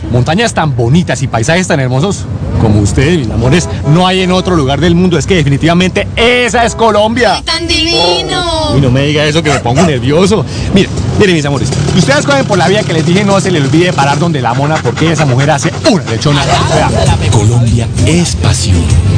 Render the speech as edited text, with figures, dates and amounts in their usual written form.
montañas tan bonitas y paisajes tan hermosos como ustedes, mis amores, no hay en otro lugar del mundo. Es que definitivamente esa es Colombia. ¡Ay, tan divino! Y no me diga eso que me pongo nervioso. Miren, mis amores, ustedes cogen por la vía que les dije, no se les olvide parar donde la mona, porque esa mujer hace una lechona. Colombia es pasión.